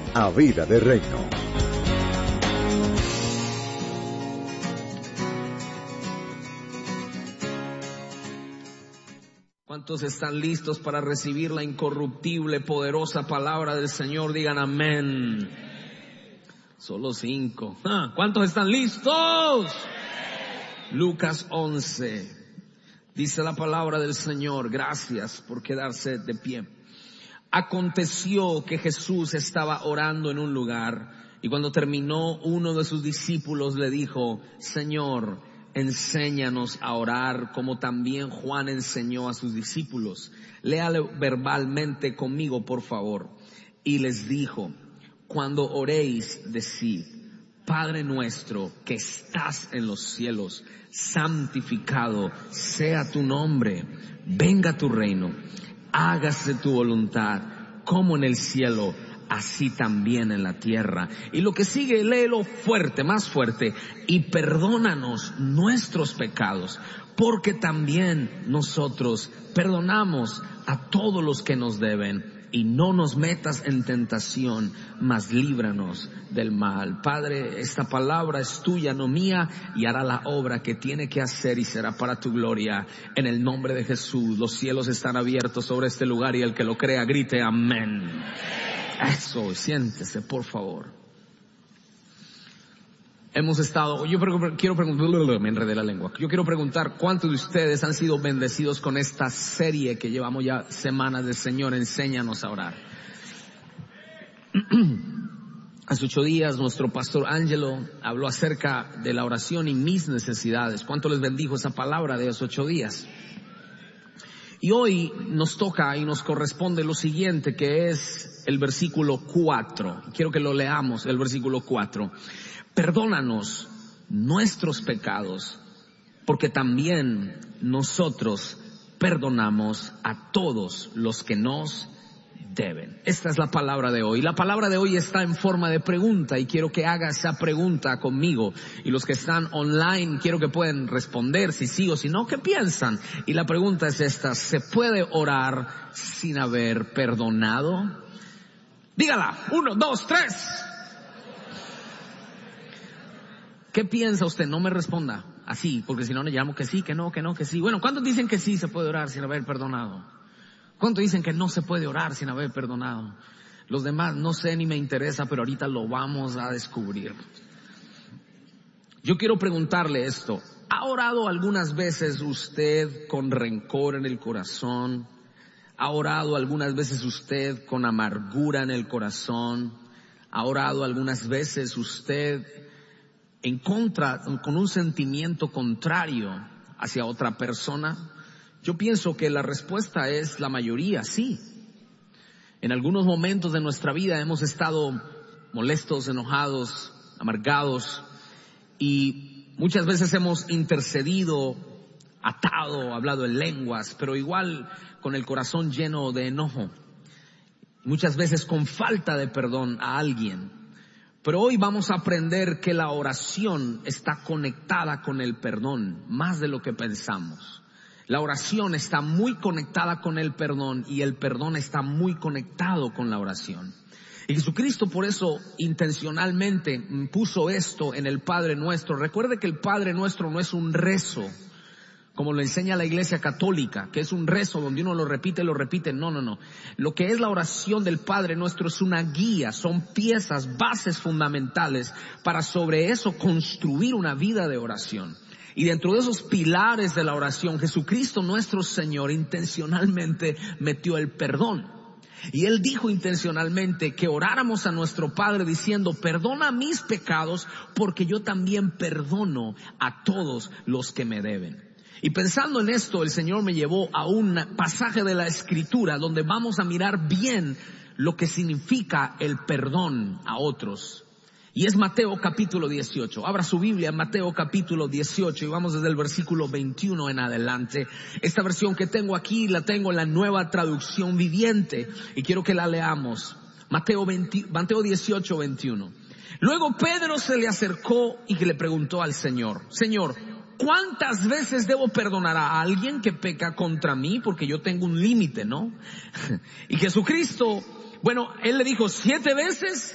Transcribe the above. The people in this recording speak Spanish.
a Vida de Reino. ¿Cuántos están listos para recibir la incorruptible, poderosa palabra del Señor? Digan amén. Solo 5. ¿Cuántos están listos? Lucas 11. Dice la palabra del Señor. Gracias por quedarse de pie. Aconteció que Jesús estaba orando en un lugar, y cuando terminó, uno de sus discípulos le dijo: Señor, enséñanos a orar como también Juan enseñó a sus discípulos. Léalo verbalmente conmigo, por favor. Y les dijo: cuando oréis, decid: Padre nuestro que estás en los cielos, santificado sea tu nombre, venga tu reino, hágase tu voluntad, como en el cielo, así también en la tierra. Y lo que sigue, léelo fuerte, más fuerte. Y perdónanos nuestros pecados, porque también nosotros perdonamos a todos los que nos deben. Y no nos metas en tentación, mas líbranos del mal. Padre, esta palabra es tuya, no mía, y hará la obra que tiene que hacer y será para tu gloria. En el nombre de Jesús, los cielos están abiertos sobre este lugar, y el que lo crea grite amén. Eso, siéntese, por favor. Quiero preguntar, me enredé la lengua. Yo quiero preguntar, ¿cuántos de ustedes han sido bendecidos con esta serie que llevamos ya semanas del Señor? Enséñanos a orar. Hace 8 días nuestro pastor Angelo habló acerca de la oración y mis necesidades. ¿Cuánto les bendijo esa palabra de esos 8 días? Y hoy nos toca y nos corresponde lo siguiente, que es el versículo 4. Quiero que lo leamos, el versículo 4. Perdónanos nuestros pecados, porque también nosotros perdonamos a todos los que nos deben. Esta es la palabra de hoy. La palabra de hoy está en forma de pregunta, y quiero que haga esa pregunta conmigo. Y los que están online, quiero que puedan responder si sí o si no. ¿Qué piensan? Y la pregunta es esta: ¿se puede orar sin haber perdonado? Dígala. 1, 2, 3. ¿Qué piensa usted? No me responda así, porque si no le llamo que sí, que no, que sí. Bueno, ¿cuántos dicen que sí se puede orar sin haber perdonado? ¿Cuántos dicen que no se puede orar sin haber perdonado? Los demás no sé ni me interesa, pero ahorita lo vamos a descubrir. Yo quiero preguntarle esto: ¿ha orado algunas veces usted con rencor en el corazón? ¿Ha orado algunas veces usted con amargura en el corazón? ¿Ha orado algunas veces usted en contra, con un sentimiento contrario hacia otra persona? Yo pienso que la respuesta es la mayoría, sí. En algunos momentos de nuestra vida hemos estado molestos, enojados, amargados, y muchas veces hemos intercedido, atado, hablado en lenguas, pero igual con el corazón lleno de enojo, muchas veces con falta de perdón a alguien. Pero hoy vamos a aprender que la oración está conectada con el perdón, más de lo que pensamos. La oración está muy conectada con el perdón, y el perdón está muy conectado con la oración. Y Jesucristo por eso intencionalmente puso esto en el Padre Nuestro. Recuerde que el Padre Nuestro no es un rezo, como lo enseña la Iglesia Católica, que es un rezo donde uno lo repite. No. Lo que es la oración del Padre Nuestro es una guía, son piezas, bases fundamentales para sobre eso construir una vida de oración. Y dentro de esos pilares de la oración, Jesucristo nuestro Señor intencionalmente metió el perdón. Y Él dijo intencionalmente que oráramos a nuestro Padre diciendo: perdona mis pecados, porque yo también perdono a todos los que me deben. Y pensando en esto, el Señor me llevó a un pasaje de la Escritura donde vamos a mirar bien lo que significa el perdón a otros. Y es Mateo capítulo 18. Abra su Biblia en Mateo capítulo 18 y vamos desde el versículo 21 en adelante. Esta versión que tengo aquí la tengo en la Nueva Traducción Viviente y quiero que la leamos. Mateo 18, 21. Luego Pedro se le acercó y que le preguntó al Señor: Señor, ¿cuántas veces debo perdonar a alguien que peca contra mí? Porque yo tengo un límite, ¿no? Y Jesucristo, bueno, Él le dijo 7 veces.